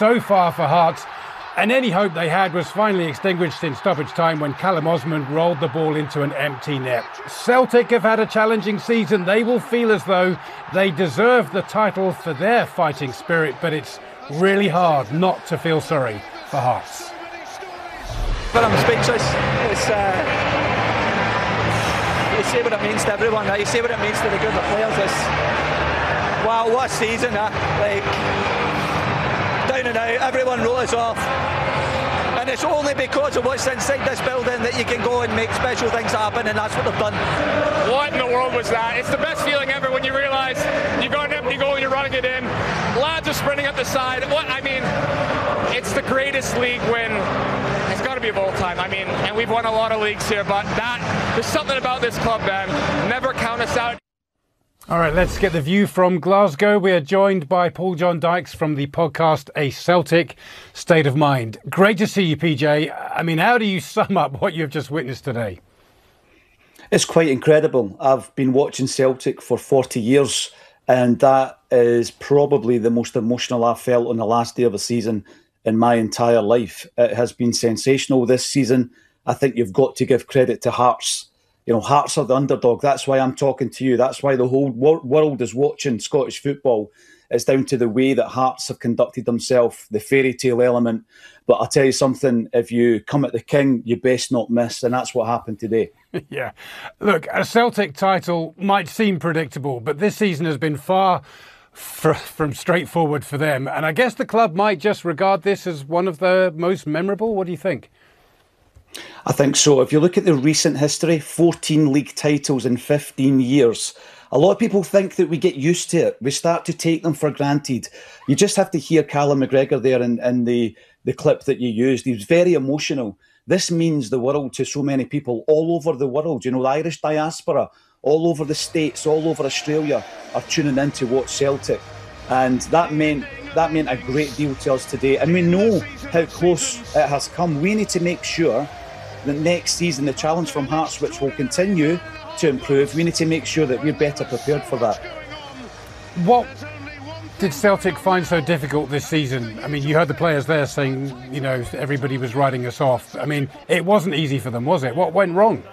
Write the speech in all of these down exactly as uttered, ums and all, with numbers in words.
so far for Hearts, and any hope they had was finally extinguished in stoppage time when Callum Osmond rolled the ball into an empty net. Celtic have had a challenging season. They will feel as though they deserve the title for their fighting spirit, but it's really hard not to feel sorry for Hearts. But I'm speechless. It's, uh, you see what it means to everyone. You see what it means to the group of players. It's, wow, what a season! Uh, like. Down and out, everyone wrote us off, and it's only because of what's inside this building that you can go and make special things happen, and that's what they've done. What in the world was that? It's the best feeling ever when you realise you got an empty goal and you're running it in. Lads are sprinting up the side. What I mean, it's the greatest league win. It's got to be of all time. I mean, and we've won a lot of leagues here, but that there's something about this club, man. Never count us out. All right, let's get the view from Glasgow. We are joined by Paul John Dykes from the podcast A Celtic State of Mind. Great to see you, P J. I mean, how do you sum up what you've just witnessed today? It's quite incredible. I've been watching Celtic for forty years, and that is probably the most emotional I've felt on the last day of a season in my entire life. It has been sensational this season. I think you've got to give credit to Hearts. You know, Hearts are the underdog. That's why I'm talking to you. That's why the whole wor- world is watching Scottish football. It's down to the way that Hearts have conducted themselves, the fairy tale element. But I'll tell you something, if you come at the king, you best not miss. And that's what happened today. Yeah. Look, a Celtic title might seem predictable, but this season has been far f- from straightforward for them. And I guess the club might just regard this as one of the most memorable. What do you think? I think so. If you look at the recent history, fourteen league titles in fifteen years. A lot of people think that we get used to it. We start to take them for granted. You just have to hear Callum McGregor there in, in the, the clip that you used. He was very emotional. This means the world to so many people all over the world. You know, the Irish diaspora, all over the States, all over Australia are tuning in to watch Celtic. And that meant that meant a great deal to us today. And we know how close it has come. We need to make sure that next season, the challenge from Hearts, which will continue to improve, we need to make sure that we're better prepared for that. What did Celtic find so difficult this season? I mean, you heard the players there saying, you know, everybody was writing us off. I mean, it wasn't easy for them, was it? What went wrong?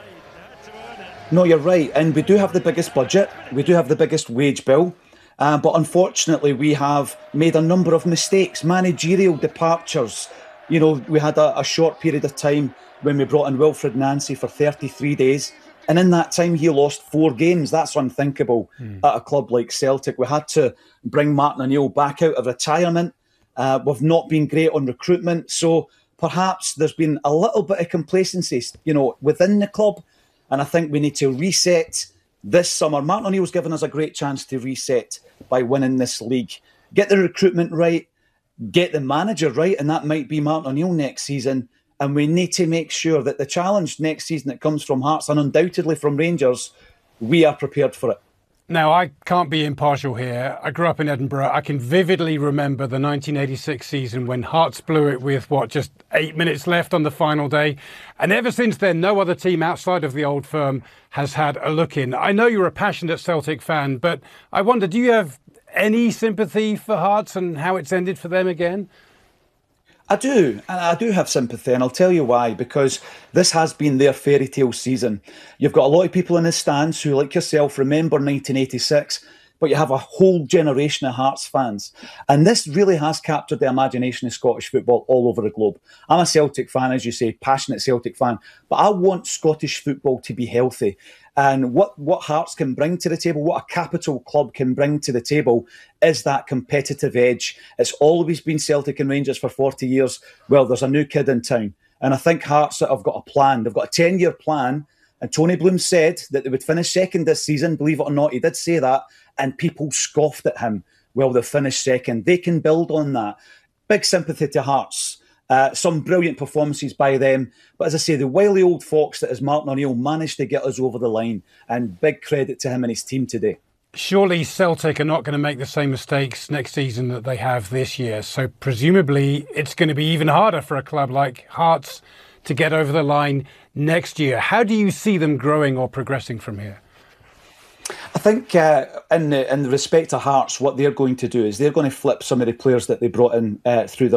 No, you're right. And we do have the biggest budget. We do have the biggest wage bill. Uh, but unfortunately, we have made a number of mistakes, managerial departures. You know, we had a, a short period of time when we brought in Wilfred Nancy for thirty-three days. And in that time, he lost four games. That's unthinkable mm. at a club like Celtic. We had to bring Martin O'Neill back out of retirement. Uh, we've not been great on recruitment. So perhaps there's been a little bit of complacency, you know, within the club. And I think we need to reset this summer. Martin O'Neill's given us a great chance to reset by winning this league. Get the recruitment right, get the manager right, and that might be Martin O'Neill next season. And we need to make sure that the challenge next season that comes from Hearts and undoubtedly from Rangers, we are prepared for it. Now, I can't be impartial here. I grew up in Edinburgh. I can vividly remember the nineteen eighty-six season when Hearts blew it with, what, just eight minutes left on the final day. And ever since then, no other team outside of the old firm has had a look in. I know you're a passionate Celtic fan, but I wonder, do you have any sympathy for Hearts and how it's ended for them again? I do, and I do have sympathy, and I'll tell you why, because this has been their fairy tale season. You've got a lot of people in the stands who, like yourself, remember nineteen eighty-six, but you have a whole generation of Hearts fans. And this really has captured the imagination of Scottish football all over the globe. I'm a Celtic fan, as you say, passionate Celtic fan, but I want Scottish football to be healthy. And what, what Hearts can bring to the table, what a capital club can bring to the table, is that competitive edge. It's always been Celtic and Rangers for forty years. Well, there's a new kid in town. And I think Hearts have got a plan. They've got a ten-year plan. And Tony Bloom said that they would finish second this season. Believe it or not, he did say that. And people scoffed at him. Well, they'll finish second. They can build on that. Big sympathy to Hearts. Uh, some brilliant performances by them. But as I say, the wily old fox that is Martin O'Neill managed to get us over the line. And big credit to him and his team today. Surely Celtic are not going to make the same mistakes next season that they have this year. So presumably it's going to be even harder for a club like Hearts to get over the line next year. How do you see them growing or progressing from here? I think uh, in, the, in the respect to Hearts, what they're going to do is they're going to flip some of the players that they brought in uh, through their